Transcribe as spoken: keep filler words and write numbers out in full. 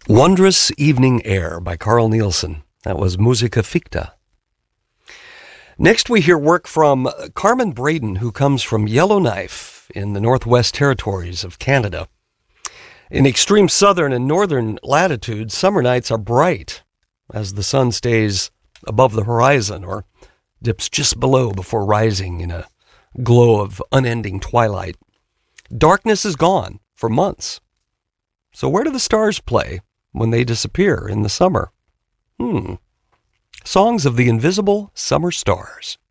Wondrous Evening Air by Carl Nielsen. That was Musica Ficta. Next we hear work from Carmen Braden, who comes from Yellowknife in the Northwest Territories of Canada. In extreme southern and northern latitudes, summer nights are bright as the sun stays above the horizon or dips just below before rising in a glow of unending twilight. Darkness is gone for months. So where do the stars play when they disappear in the summer? Hmm. Songs of the Invisible Summer Stars.